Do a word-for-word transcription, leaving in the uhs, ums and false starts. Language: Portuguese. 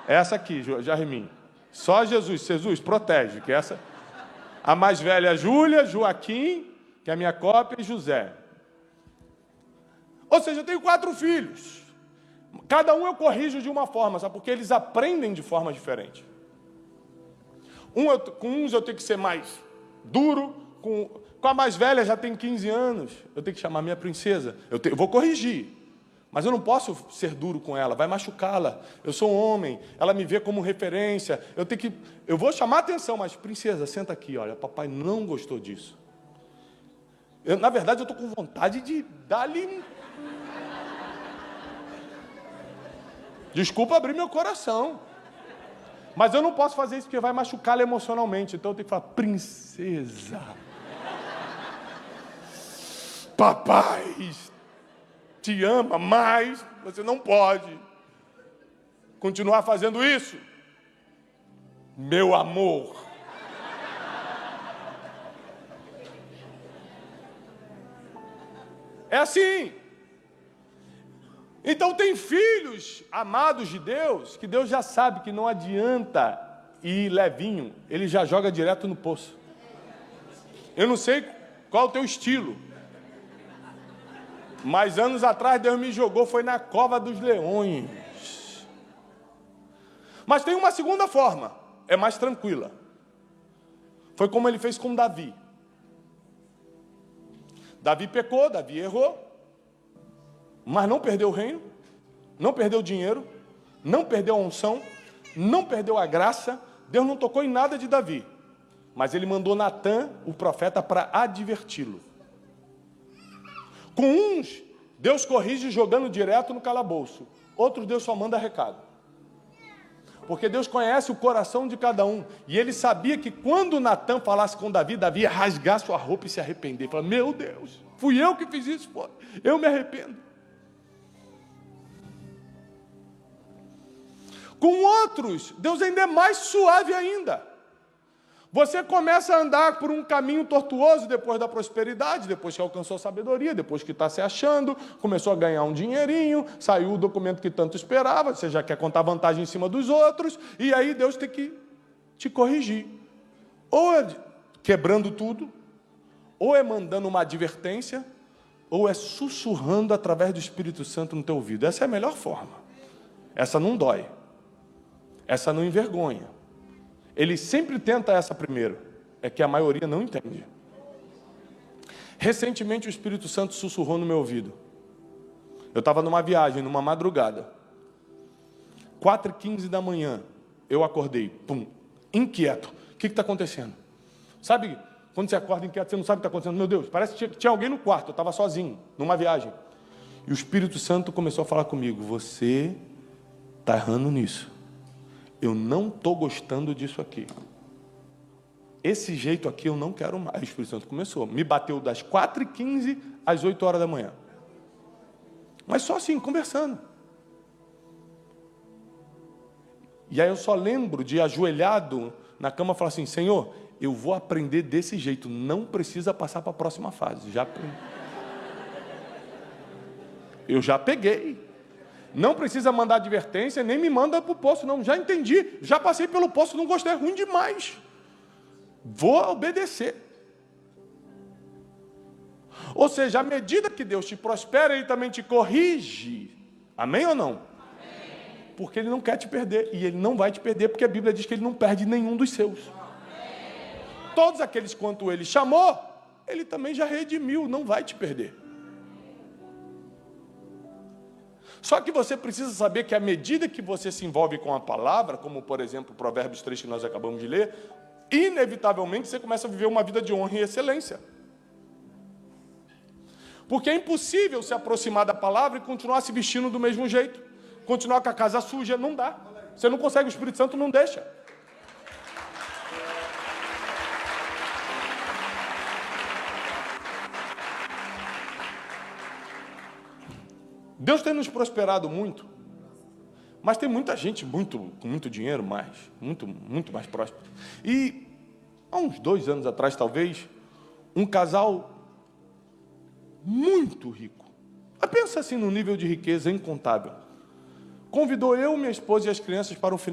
Essa aqui, Jarmin. Só Jesus. Jesus, protege. Que essa... A mais velha é Júlia, Joaquim, que é a minha cópia, e José. Ou seja, eu tenho quatro filhos. Cada um eu corrijo de uma forma, sabe? Porque eles aprendem de forma diferente. Um eu, com uns eu tenho que ser mais duro, com, com a mais velha já tem quinze anos, eu tenho que chamar minha princesa. Eu, te, eu vou corrigir, mas eu não posso ser duro com ela, vai machucá-la. Eu sou um homem, ela me vê como referência. Eu tenho que, eu vou chamar a atenção, mas princesa, senta aqui, olha, papai não gostou disso. Eu, na verdade, eu estou com vontade de dar-lhe um... Desculpa abrir meu coração. Mas eu não posso fazer isso porque vai machucá-la emocionalmente. Então eu tenho que falar, princesa. Papai te ama, mas você não pode continuar fazendo isso. Meu amor. É assim. Então tem filhos amados de Deus, que Deus já sabe que não adianta ir levinho, ele já joga direto no poço. Eu não sei qual é o teu estilo, mas anos atrás Deus me jogou, foi na cova dos leões. Mas tem uma segunda forma, é mais tranquila. Foi como ele fez com Davi. Davi pecou, Davi errou, mas não perdeu o reino, não perdeu o dinheiro, não perdeu a unção, não perdeu a graça. Deus não tocou em nada de Davi, mas ele mandou Natã, o profeta, para adverti-lo. Com uns, Deus corrige jogando direto no calabouço. Outros, Deus só manda recado. Porque Deus conhece o coração de cada um. E ele sabia que quando Natã falasse com Davi, Davi ia rasgar sua roupa e se arrepender. Falar, meu Deus, fui eu que fiz isso, pô. Eu me arrependo. Com outros, Deus ainda é mais suave ainda. Você começa a andar por um caminho tortuoso depois da prosperidade, depois que alcançou a sabedoria, depois que está se achando, começou a ganhar um dinheirinho, saiu o documento que tanto esperava, você já quer contar vantagem em cima dos outros, e aí Deus tem que te corrigir. Ou é quebrando tudo, ou é mandando uma advertência, ou é sussurrando através do Espírito Santo no teu ouvido. Essa é a melhor forma. Essa não dói. Essa não envergonha. Ele sempre tenta essa primeiro. É que a maioria não entende. Recentemente o Espírito Santo sussurrou no meu ouvido. Eu estava numa viagem, numa madrugada. quatro e quinze da manhã, eu acordei, pum, inquieto. O que está acontecendo? Sabe, quando você acorda inquieto, você não sabe o que está acontecendo. Meu Deus, parece que tinha, tinha alguém no quarto. Eu estava sozinho, numa viagem. E o Espírito Santo começou a falar comigo. Você está errando nisso. Eu não estou gostando disso aqui. Esse jeito aqui eu não quero mais. O Espírito Santo começou. Me bateu das quatro e quinze às oito horas da manhã. Mas só assim, conversando. E aí eu só lembro de ajoelhado na cama falar assim, Senhor, eu vou aprender desse jeito. Não precisa passar para a próxima fase. Já aprendi. Eu já peguei. Não precisa mandar advertência, nem me manda para o poço, não. Já entendi, já passei pelo poço, não gostei, é ruim demais. Vou obedecer. Ou seja, à medida que Deus te prospera, Ele também te corrige. Amém ou não? Amém. Porque Ele não quer te perder, e Ele não vai te perder, porque a Bíblia diz que Ele não perde nenhum dos seus. Amém. Todos aqueles quanto Ele chamou, Ele também já redimiu, não vai te perder. Só que você precisa saber que à medida que você se envolve com a palavra, como por exemplo Provérbios três que nós acabamos de ler, inevitavelmente você começa a viver uma vida de honra e excelência. Porque é impossível se aproximar da palavra e continuar se vestindo do mesmo jeito. Continuar com a casa suja, não dá. Você não consegue, o Espírito Santo não deixa. Deus tem nos prosperado muito, mas tem muita gente muito, com muito dinheiro mais, muito, muito mais próspero. E há uns dois anos atrás, talvez, um casal muito rico, mas pensa assim no nível de riqueza incontável, convidou eu, minha esposa e as crianças para um final